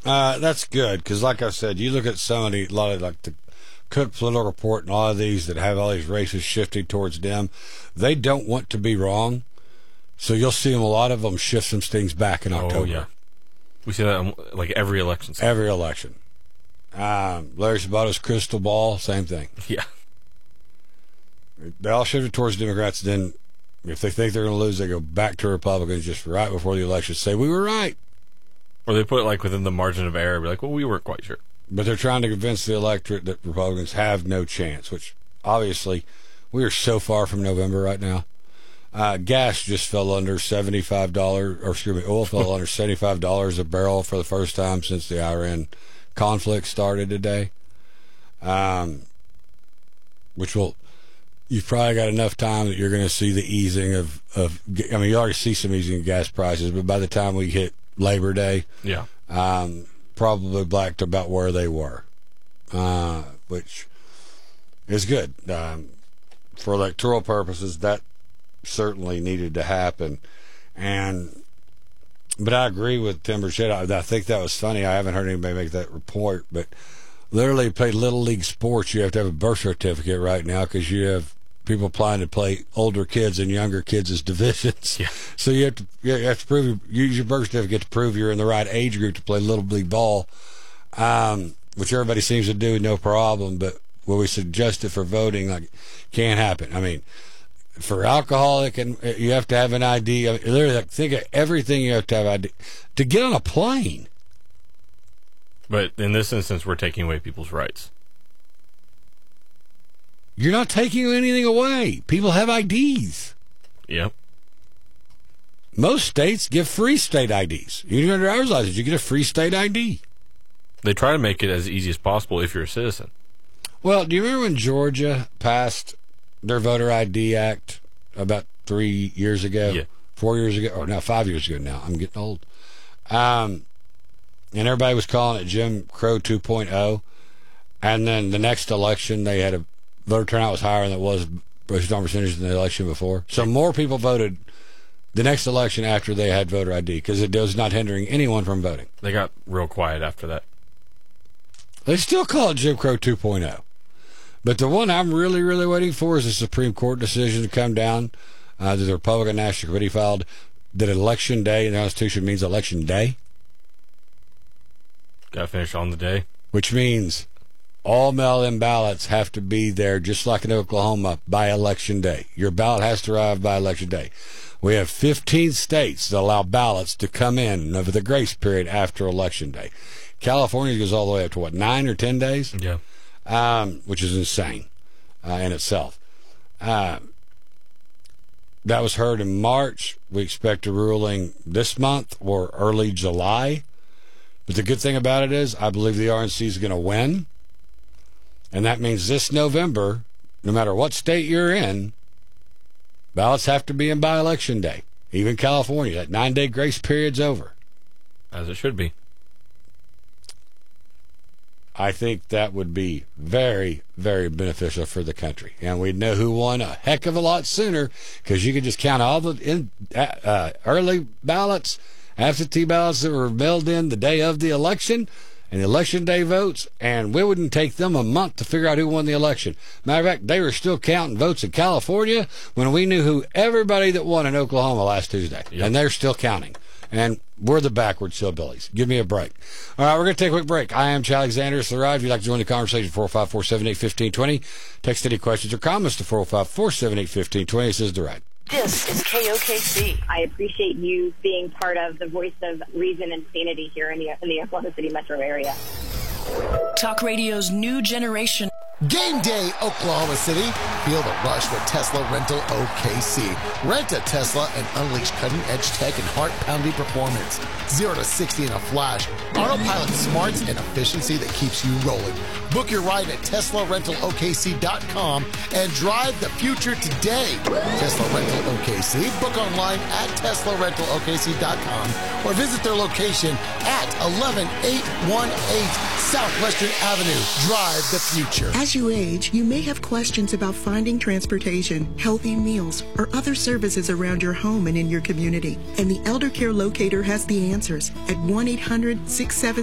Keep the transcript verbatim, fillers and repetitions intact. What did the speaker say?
Uh, that's good because, like I said, you look at some of the, a lot of like the Cook Political Report and all of these that have all these races shifting towards them. They don't want to be wrong, so you'll see them. A lot of them shift some things back in October. Oh yeah, we see that in, like every election. Cycle. Every election. Um, Larry Sabato's crystal ball, same thing. Yeah, they all shifted towards Democrats. Then, if they think they're going to lose, they go back to Republicans just right before the election. Say we were right. Or they put it like within the margin of error, be like, well, we weren't quite sure. But they're trying to convince the electorate that Republicans have no chance, which obviously we are so far from November right now. Uh, gas just fell under seventy-five dollars, or excuse me, oil fell under seventy-five dollars a barrel for the first time since the Iran conflict started today. Um, which will, you've probably got enough time that you're going to see the easing of, of, I mean, you already see some easing of gas prices, but by the time we hit Labor Day, yeah, um, probably back to about where they were, uh, which is good. Um, for electoral purposes, that certainly needed to happen. And but I agree with Tim Burchett. I, I think that was funny. I haven't heard anybody make that report, but literally play Little League sports, you have to have a birth certificate right now because you have people applying to play older kids and younger kids as divisions. Yeah. So you have to you have to prove use your birth certificate to prove you're in the right age group to play Little League ball, um, which everybody seems to do no problem. But when we suggest it for voting, like, can't happen. I mean, for alcohol, it can, you have to have an I D. I mean, literally, like, think of everything you have to have I D to get on a plane. But in this instance, we're taking away people's rights. You're not taking anything away. People have I Ds. Yep. Most states give free state I Ds. You get a driver's license, you get a free state I D. They try to make it as easy as possible if you're a citizen. Well, do you remember when Georgia passed their Voter I D Act about three years ago? Yeah. Four years ago? Or no, five years ago now. I'm getting old. Um, and everybody was calling it Jim Crow two point oh. And then the next election, they had a voter turnout was higher than it was based on percentage in the election before. So more people voted the next election after they had voter I D because it was not hindering anyone from voting. They got real quiet after that. They still call it Jim Crow two point oh. But the one I'm really, really waiting for is the Supreme Court decision to come down uh, that the Republican National Committee filed that election day in the Constitution means election day. Got to finish on the day. Which means all mail-in ballots have to be there, just like in Oklahoma, by election day. Your ballot has to arrive by election day. We have fifteen states that allow ballots to come in over the grace period after election day. California goes all the way up to, what, nine or ten days? Yeah. Um, which is insane uh, in itself. Uh, that was heard in March. We expect a ruling this month or early July. But the good thing about it is I believe the R N C is going to win. And that means this November, no matter what state you're in, ballots have to be in by election day. Even California, that nine-day grace period's over. As it should be. I think that would be very, very beneficial for the country. And we'd know who won a heck of a lot sooner because you could just count all the in, uh, early ballots, absentee ballots that were mailed in the day of the election, and the election day votes, and we wouldn't take them a month to figure out who won the election. Matter of fact, they were still counting votes in California when we knew who everybody that won in Oklahoma last Tuesday. Yep. And they're still counting. And we're the backwards hillbillies. Give me a break. All right, we're going to take a quick break. I am Ch Alexander. It's The Ride. If you'd like to join the conversation, four oh five, four seven eight, one five two zero. Text any questions or comments to four oh five, four seven eight, one five two zero. This is The Ride. This is K O K C. I appreciate you being part of the voice of reason and sanity here in the, in the Oklahoma City metro area. Talk radio's new generation. Game day, Oklahoma City. Feel the rush with Tesla Rental O K C. Rent a Tesla and unleash cutting-edge tech and heart-pounding performance. zero to sixty in a flash. Autopilot smarts and efficiency that keeps you rolling. Book your ride at Tesla Rental O K C dot com and drive the future today. Tesla Rental O K C. Book online at Tesla Rental O K C dot com or visit their location at eleven eight one eight Southwestern Avenue. Drive the future. As you age, you may have questions about finding transportation, healthy meals, or other services around your home and in your community. And the Elder Care Locator has the answers at one eight hundred, six seven